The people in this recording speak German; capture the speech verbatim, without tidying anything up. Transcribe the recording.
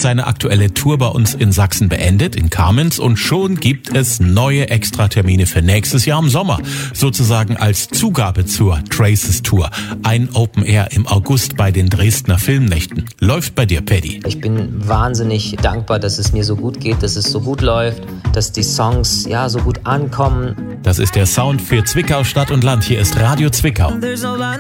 seine aktuelle Tour bei uns in Sachsen beendet, in Kamenz, und schon gibt es neue Extratermine für nächstes Jahr im Sommer, sozusagen als Zugabe zur Traces Tour. Ein Open Air im August bei den Dresdner Filmnächten. Läuft bei dir, Paddy? Ich bin wahnsinnig dankbar, dass es mir so gut geht, dass es so gut läuft, dass die Songs ja so gut ankommen. Das ist der Sound für Zwickau, Stadt und Land. Hier ist Radio Zwickau.